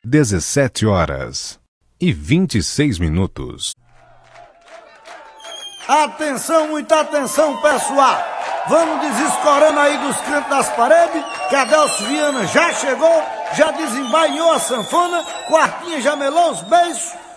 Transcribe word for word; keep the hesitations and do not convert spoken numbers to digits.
dezessete horas e vinte e seis minutos. Atenção, muita atenção, pessoal. Vamos desescorando aí dos cantos das paredes, que a Delcio Viana já chegou, já desembainhou a sanfona, Quartinha já melou os beijos.